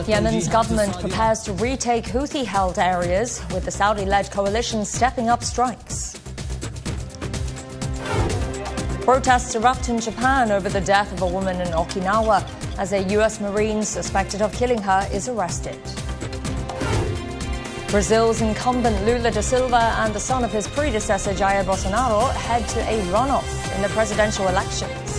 Yemen's government prepares to retake Houthi-held areas, with the Saudi-led coalition stepping up strikes. Protests erupt in Japan over the death of a woman in Okinawa as a U.S. Marine suspected of killing her is arrested. Brazil's incumbent Lula da Silva and the son of his predecessor Jair Bolsonaro head to a runoff in the presidential elections.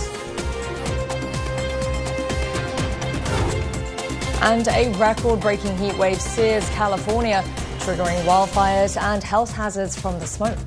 And a record-breaking heat wave sears California, triggering wildfires and health hazards from the smoke.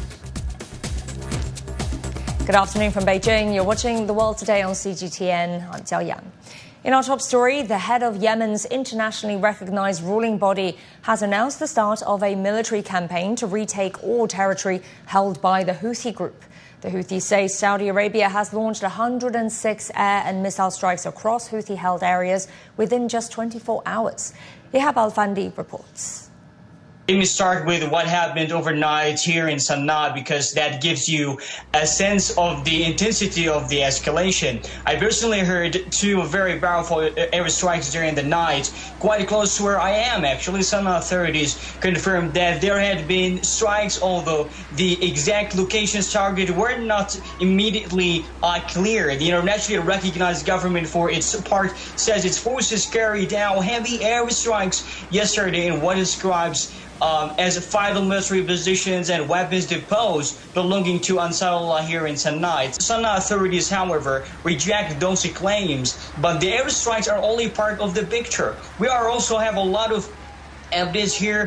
Good afternoon from Beijing. You're watching The World Today on CGTN. I'm Jiao Yan. In our top story, the head of Yemen's internationally recognized ruling body has announced the start of a military campaign to retake all territory held by the Houthi group. The Houthis say Saudi Arabia has launched 106 air and missile strikes across Houthi-held areas within just 24 hours. Ihab Al-Fandi reports. Let me start with what happened overnight here in Sana'a, because that gives you a sense of the intensity of the escalation. I personally heard two very powerful airstrikes during the night, quite close to where I am actually. Sana'a authorities confirmed that there had been strikes, although the exact locations targeted were not immediately clear. The internationally recognized government, for its part, says its forces carried out heavy airstrikes yesterday in what describes as vital military positions and weapons depots belonging to Ansarullah here in Sana'a. Sana'a authorities, however, reject those claims, but the airstrikes are only part of the picture. We also have a lot of evidence here